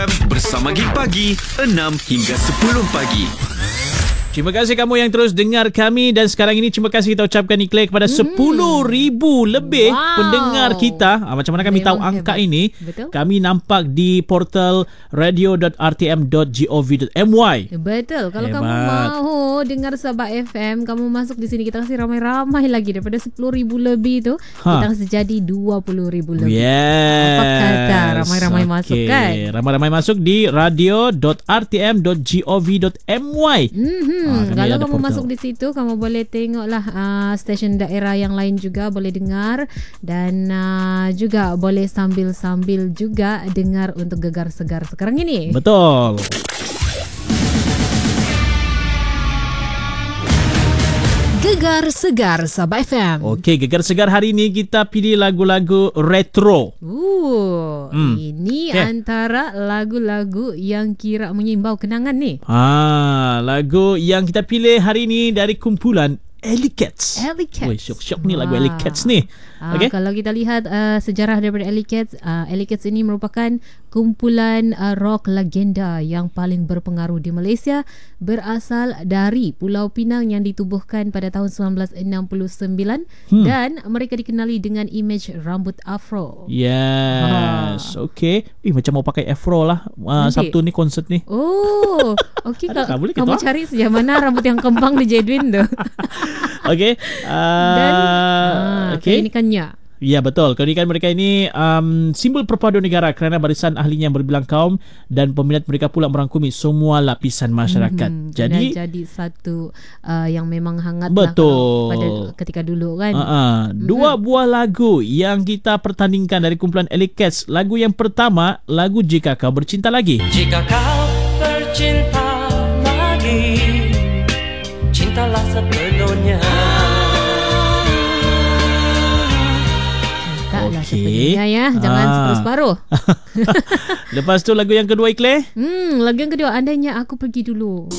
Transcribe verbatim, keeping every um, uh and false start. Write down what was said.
Bersama Gig Pagi, enam hingga sepuluh pagi. Terima kasih kamu yang terus dengar kami. Dan sekarang ini terima kasih kita ucapkan Niklek kepada hmm. sepuluh ribu lebih wow. pendengar kita. ha, Macam mana kami Memang tahu angka hebat. Ini Betul? Kami nampak di portal radio dot r t m dot gov dot m y. Betul. Kalau hebat. Kamu mahu dengar Sabah F M, kamu masuk di sini, kita kasih ramai-ramai lagi. Daripada sepuluh ribu lebih tu ha. Kita kasih jadi dua puluh ribu lebih. Yes. Apa kata ramai-ramai okay. masuk kan? Ramai-ramai masuk di radio dot r t m dot gov dot m y. Mm-hmm. Hmm, kalau kamu portal. Masuk di situ, kamu boleh tengoklah uh, stesen daerah yang lain juga boleh dengar. Dan uh, juga boleh sambil-sambil juga dengar untuk Gegar Segar sekarang ini. Betul. Gegar Segar Sabah F M. Okey, Gegar Segar hari ini kita pilih lagu-lagu retro. Uh, hmm. Ini okay. antara lagu-lagu yang kira menyimbau kenangan ni. Ah, lagu yang kita pilih hari ini dari kumpulan Alley Cats. Alley Cats. Woi, syok-syok ni lagu Alley Cats ni. Uh, okay. Kalau kita lihat uh, sejarah daripada Alley Cats, uh, Alley Cats ini merupakan kumpulan uh, rock legenda yang paling berpengaruh di Malaysia, berasal dari Pulau Pinang yang ditubuhkan pada tahun sembilan belas enam puluh sembilan hmm. dan mereka dikenali dengan imej rambut afro. Yes. Ha. Okey. Eh, macam mau pakai afro lah uh, Sabtu ni konsert ni. Oh, okey. Ka- boleh kamu gitu, cari sejauh mana rambut yang kembang di Jedwin tu. Okey. Uh, dan uh, okay. keunikannya. Ya, betul. Keunikan mereka ini um, simbol perpaduan negara kerana barisan ahlinya yang berbilang kaum dan peminat mereka pula merangkumi semua lapisan masyarakat. Mm-hmm. Jadi jadi satu uh, yang memang hangat betul. Lah pada ketika dulu kan. Uh-uh. Mm-hmm. Dua buah lagu yang kita pertandingkan dari kumpulan Alley Cats. Lagu yang pertama, lagu Jika Kau Bercinta Lagi. Jika kau bercinta lagi, cintalah sepenuhnya. Okey. Ya, jangan ah. separuh-separuh. Lepas tu lagu yang kedua, Ikle. Hmm, lagu yang kedua, Andainya Aku Pergi Dulu.